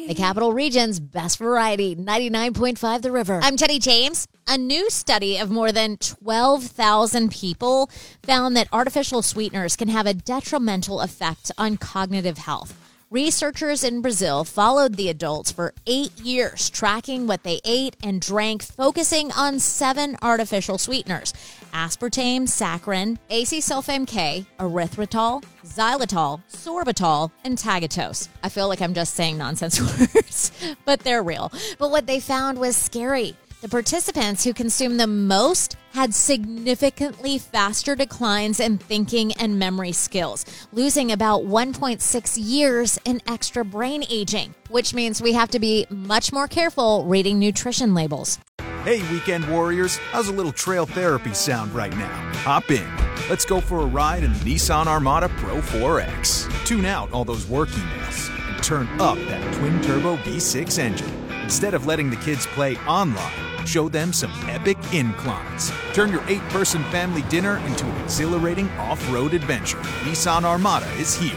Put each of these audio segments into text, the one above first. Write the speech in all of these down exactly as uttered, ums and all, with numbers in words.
The Capital Region's best variety, ninety-nine point five The River. I'm Teddy James. A new study of more than twelve thousand people found that artificial sweeteners can have a detrimental effect on cognitive health. Researchers in Brazil followed the adults for eight years, tracking what they ate and drank, focusing on seven artificial sweeteners: aspartame, saccharin, acetylsulfame K, erythritol, xylitol, sorbitol, and tagatose. I feel like I'm just saying nonsense words, but they're real. But what they found was scary. The participants who consumed the most had significantly faster declines in thinking and memory skills, losing about one point six years in extra brain aging, which means we have to be much more careful reading nutrition labels. Hey, weekend warriors, how's a little trail therapy sound right now? Hop in. Let's go for a ride in the Nissan Armada Pro four X. Tune out all those work emails and turn up that twin-turbo V six engine. Instead of letting the kids play online, show them some epic inclines. Turn your eight-person family dinner into an exhilarating off-road adventure. Nissan Armada is here.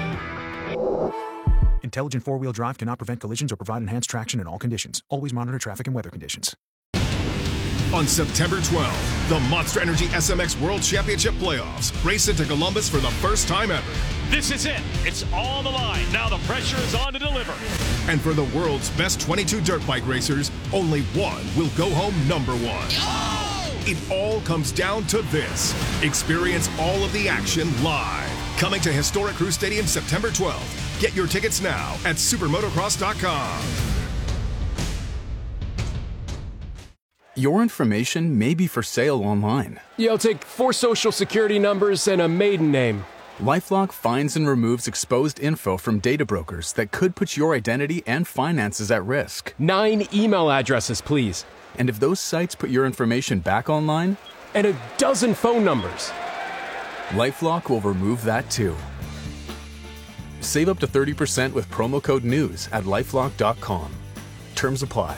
Intelligent four-wheel drive cannot prevent collisions or provide enhanced traction in all conditions. Always monitor traffic and weather conditions. On September twelfth, the Monster Energy S M X World Championship Playoffs race into Columbus for the first time ever. This is it. It's all on the line. Now the pressure is on to deliver. And for the world's best twenty-two dirt bike racers, only one will go home number one. Oh! It all comes down to this. Experience all of the action live. Coming to historic Crew Stadium September twelfth. Get your tickets now at supermotocross dot com. Your information may be for sale online. Yeah, I'll take four social security numbers and a maiden name. LifeLock finds and removes exposed info from data brokers that could put your identity and finances at risk. Nine email addresses, please. And if those sites put your information back online? And a dozen phone numbers. LifeLock will remove that too. Save up to thirty percent with promo code NEWS at lifelock dot com. Terms apply.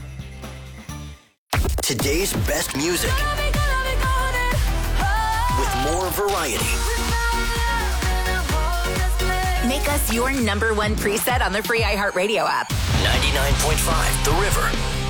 Today's best music with more variety. Make us your number one preset on the free iHeartRadio app. ninety-nine point five The River.